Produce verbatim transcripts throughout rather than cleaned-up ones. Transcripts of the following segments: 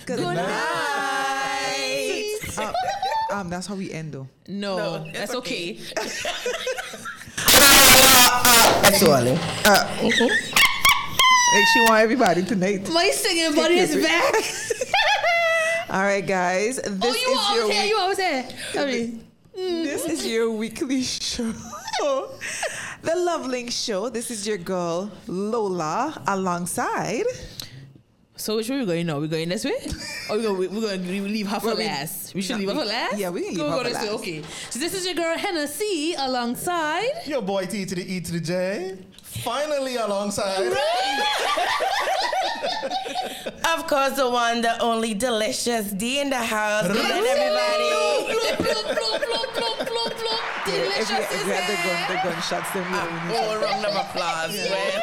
Good, Good night. night. Um, um, that's how we end, though. No, No, that's it's okay. That's all. Like she want everybody tonight. My singing buddy is back. All right, guys. This Oh, you is always your here. week- You always here. I mean, this is your weekly show. The Love Link Show. This is your girl Lola alongside. so which way we going now? We going this way? Or we going? We going to leave half for Well, we- last? We should no, leave half we- for last. yeah, we can leave We'll half go for this way. last. Okay. So this is your girl Hennessy alongside. Your boy T to the E to the J. Finally alongside. Of course, the one, the only delicious D in the house. Good night, everybody. Plop, plop, plop, plop, plop, plop, plop. If you, Delicious if is you had the, gun, here. the gunshots, then we Oh, round of applause. Well,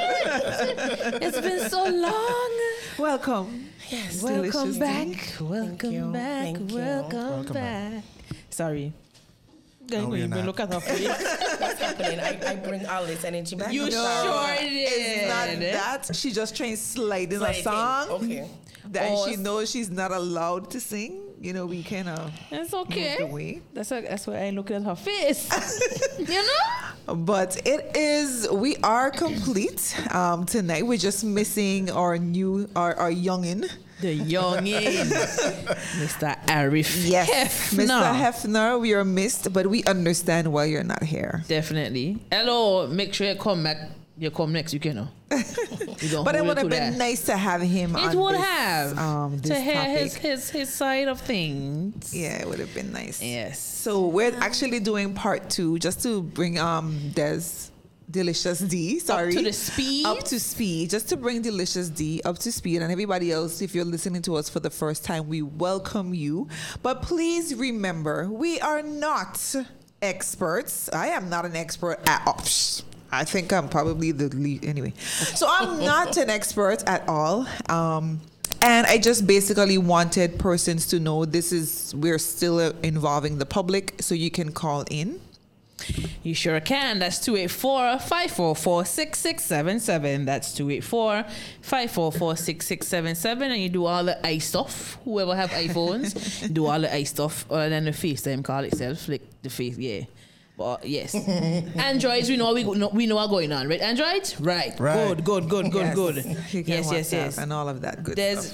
It's been so long. welcome. yes. Welcome Delicious back. you. Welcome back. Thank you. Welcome, Welcome back. back. Sorry. No, you we're even not. look at her face. What's happening? I, I bring all this energy back. You I'm sure sorry. did. It's not that. She just trying to slide in Slide a it in. song Okay. that Or- she knows she's not allowed to sing. You know, we kind of It's moved okay. away. That's why, that's why I look at her face. You know? But it is, we are complete um, tonight. We're just missing our new, our, our youngin. The youngin, Mister Arif Yes, Hefner. Mister Hefner, we are missed, but we understand why you're not here. Definitely. Hello, make sure you come back. You come next week, you know. We don't But it hold would you have to been that. nice to have him It on would this, have um, this to hear topic. his, his his side of things. Yeah, it would have been nice. Yes. So we're actually doing part two just to bring um Des Delicious D, sorry. to the speed? Up to speed. Just to bring Delicious D up to speed. And everybody else, if you're listening to us for the first time, we welcome you. But please remember, we are not experts. I am not an expert at all. I think I'm probably the lead anyway. So I'm not an expert at all. Um and I just basically wanted persons to know this is, we're still uh, involving the public, so you can call in. You sure can. That's two eight four, five four four, six six seven seven. That's two eight four, five four four, six six seven seven. And you do all the i stuff. Whoever have iPhones, do all the i stuff. Other than the FaceTime call itself. Like the face, yeah. But yes. Androids, we know we, know we know what's going on, right? Androids? Right. Right. Good, good, good, good, Yes. good. You can Yes, yes, WhatsApp yes. and all of that good There's stuff.